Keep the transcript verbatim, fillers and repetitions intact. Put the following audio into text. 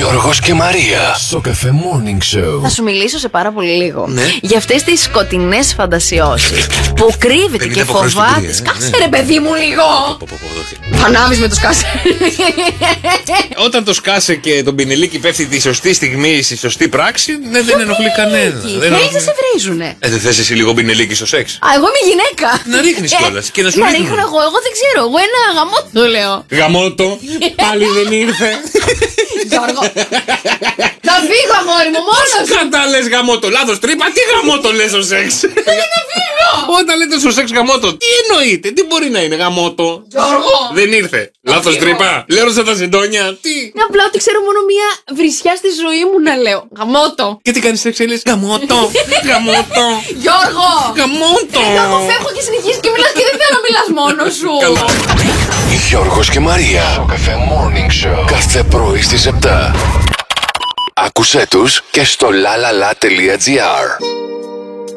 Γιώργος και Μαρία στο Cafe Morning Show. Θα σου μιλήσω σε πάρα πολύ λίγο, ναι, για αυτές τις σκοτεινές φαντασιώσεις που κρύβεται και φοβάται. Σκάσε ρε παιδί μου λίγο. Θα ανάβεις με το σκάσε. Όταν το σκάσε και τον πινελίκι πέφτει τη σωστή στιγμή, στη σωστή πράξη, ναι, δεν ενοχλεί κανένα. Δεν δεν σε βρίζουνε. Ε, δεν θες εσύ λίγο πινελίκι στο σεξ? Α, εγώ είμαι γυναίκα. Να ρίχνεις κιόλας και να σου Να ρίχνουν. ρίχνω εγώ, εγώ δεν ξέρω. Εγώ ένα γαμότο λέω. Γαμώτο, πάλι δεν ήρθε. Γιώργο, θα φύγω αγόρι μου μόνος. Κατά λες γαμώτο, λάθος τρύπα, τι γαμώτο λες στο σεξ? Θέλω να φύγω. Όταν λέτε στο σεξ γαμώτο, τι εννοείτε, τι μπορεί να είναι γαμώτο? Γιώργο. Δεν ήρθε. Λάθος τρύπα. Λέω σε τα συντόνια, τι? Είναι απλά ότι ξέρω μόνο μία βρισιά στη ζωή μου να λέω. Γαμότο. Και τι κάνεις σεξ, λες γαμώτο, γαμώτο, Γιώργο. γαμώτο. Γιώργο, φεύγω και συνεχίζεις και μιλάς και δεν θέλω να μιλάς μόνος σου. Καλά. Γιώργος και Μαρία στο Cafe Morning Show. Κάθε πρωί στις επτά. Άκουσέ τους και στο lalala.gr.